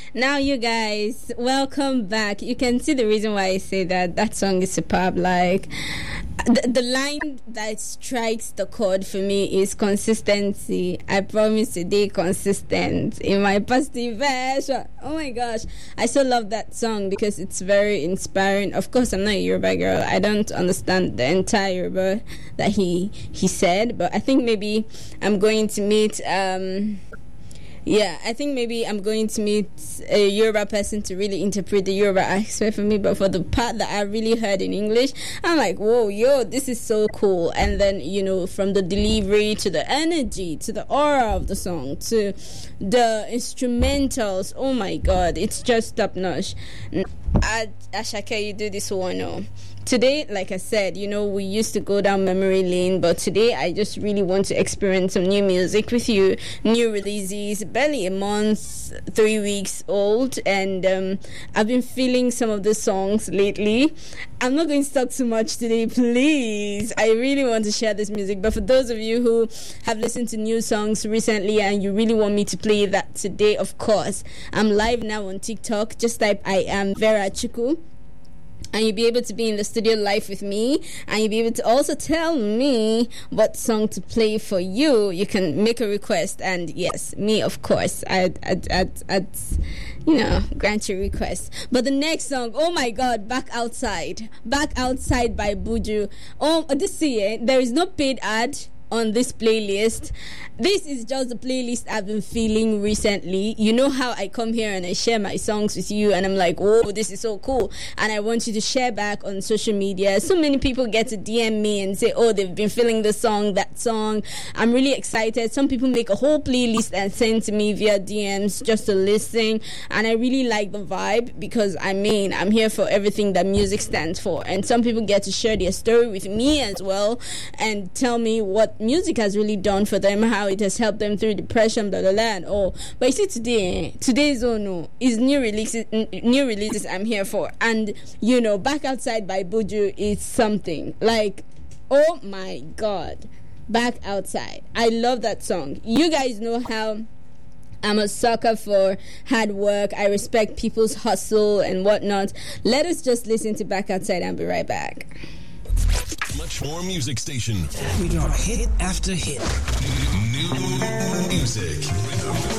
Now, you guys, welcome back. You can see the reason why I say that. That song is superb. Like, the line that strikes the chord for me is consistency. I promise to be consistent in my positive version. Oh my gosh, I so love that song because it's very inspiring. Of course, I'm not a Yoruba girl. I don't understand the entire Yoruba that he said, but I think maybe I'm going to meet I think maybe I'm going to meet a Yoruba person to really interpret the Yoruba aspect for me. But for the part that I really heard in English, I'm like, whoa, yo, this is so cool. And then, from the delivery to the energy, to the aura of the song, to the instrumentals, oh my God, it's just top notch. Ashake, you do this one, oh. Today, like I said, we used to go down memory lane, but today I just really want to experience some new music with you, new releases, barely a month, 3 weeks old, and I've been feeling some of the songs lately. I'm not going to talk too much today, please. I really want to share this music, but for those of you who have listened to new songs recently and you really want me to play that today, of course, I'm live now on TikTok. Just type I am Vera Chuku, and you'll be able to be in the studio live with me, and you'll be able to also tell me what song to play for you. You can make a request, and yes, me, of course, I'd grant your request. But the next song, oh my God, Back Outside by Buju. Oh, this year, there is no paid ad on this playlist. This is just the playlist I've been feeling recently. You know how I come here and I share my songs with you, and I'm like, oh, this is so cool, and I want you to share back on social media. So many people get to DM me and say, oh, they've been feeling the song, that song. I'm really excited. Some people make a whole playlist and send to me via DMs just to listen, and I really like the vibe because I'm here for everything that music stands for. And some people get to share their story with me as well and tell me what music has really done for them, how it has helped them through depression, blah blah blah, and all. But you see, today's is new releases I'm here for. And Back Outside by Buju is something like, oh my God, Back Outside. I love that song. You guys know how I'm a sucker for hard work. I respect people's hustle and whatnot. Let us just listen to Back Outside and be right back. Much more music station. We got hit after hit. New music.